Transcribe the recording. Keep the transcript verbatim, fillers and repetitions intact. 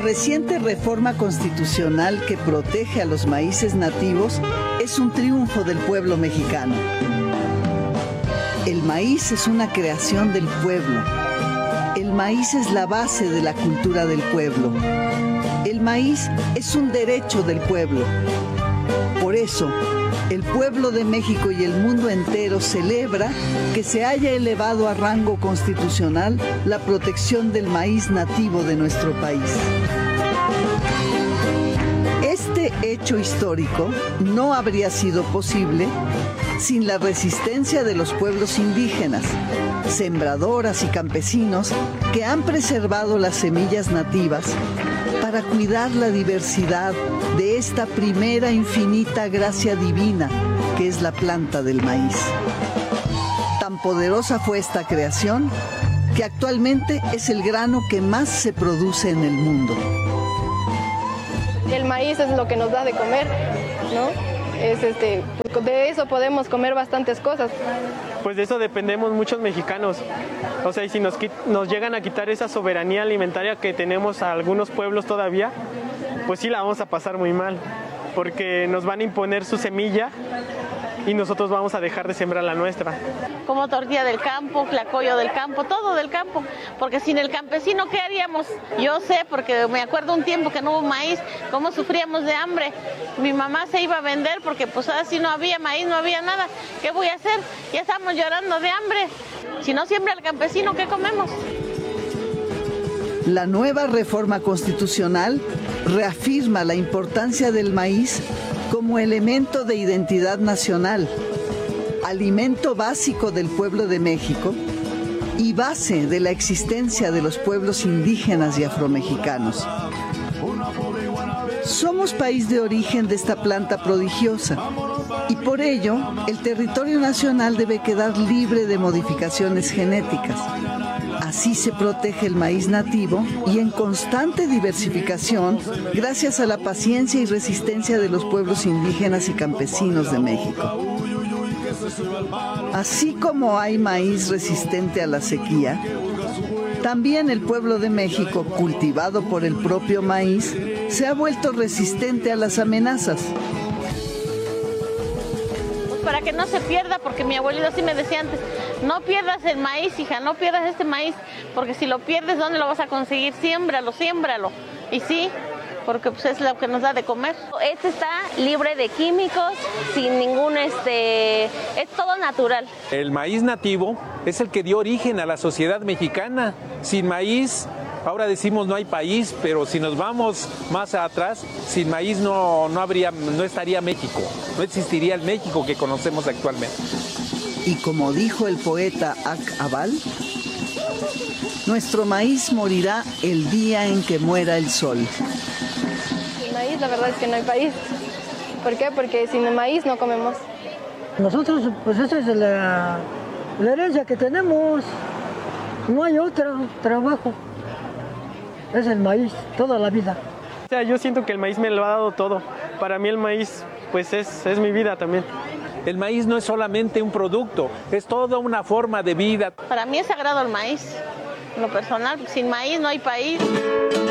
reciente reforma constitucional que protege a los maíces nativos es un triunfo del pueblo mexicano. El maíz es una creación del pueblo. El maíz es la base de la cultura del pueblo. El maíz es un derecho del pueblo. Por eso, el pueblo de México y el mundo entero celebra que se haya elevado a rango constitucional la protección del maíz nativo de nuestro país. Este hecho histórico no habría sido posible sin la resistencia de los pueblos indígenas, sembradoras y campesinos que han preservado las semillas nativas para cuidar la diversidad de esta primera infinita gracia divina que es la planta del maíz. Tan poderosa fue esta creación que actualmente es el grano que más se produce en el mundo. El maíz es lo que nos da de comer, ¿no? Es este, de eso podemos comer bastantes cosas. Pues de eso dependemos muchos mexicanos. O sea, y si nos, nos llegan a quitar esa soberanía alimentaria que tenemos a algunos pueblos todavía, pues sí la vamos a pasar muy mal, porque nos van a imponer su semilla y nosotros vamos a dejar de sembrar la nuestra. Como tortilla del campo, tlacoyo del campo, todo del campo, porque sin el campesino, ¿qué haríamos? Yo sé, porque me acuerdo un tiempo que no hubo maíz, cómo sufríamos de hambre. Mi mamá se iba a vender porque pues así no había maíz, no había nada. ¿Qué voy a hacer? Ya estamos llorando de hambre. Si no siembra el campesino, ¿qué comemos? La nueva reforma constitucional reafirma la importancia del maíz como elemento de identidad nacional, alimento básico del pueblo de México y base de la existencia de los pueblos indígenas y afromexicanos. Somos país de origen de esta planta prodigiosa y por ello el territorio nacional debe quedar libre de modificaciones genéticas. Así se protege el maíz nativo y en constante diversificación gracias a la paciencia y resistencia de los pueblos indígenas y campesinos de México. Así como hay maíz resistente a la sequía, también el pueblo de México, cultivado por el propio maíz, se ha vuelto resistente a las amenazas. Para que no se pierda, porque mi abuelito así me decía antes, no pierdas el maíz, hija, no pierdas este maíz, porque si lo pierdes, ¿dónde lo vas a conseguir? Siémbralo, siémbralo. Y sí, porque pues es lo que nos da de comer. Este está libre de químicos, sin ningún, este, es todo natural. El maíz nativo es el que dio origen a la sociedad mexicana. Sin maíz, ahora decimos no hay país, pero si nos vamos más atrás, sin maíz no, no habría, no estaría México, no existiría el México que conocemos actualmente. Y como dijo el poeta Ac Abal, nuestro maíz morirá el día en que muera el sol. Sin maíz, la verdad es que no hay país. ¿Por qué? Porque sin el maíz no comemos. Nosotros, pues esa es la, la herencia que tenemos. No hay otro trabajo. Es el maíz, toda la vida. O sea, yo siento que el maíz me lo ha dado todo. Para mí el maíz, pues es, es mi vida también. El maíz no es solamente un producto, es toda una forma de vida. Para mí es sagrado el maíz. En lo personal, sin maíz no hay país.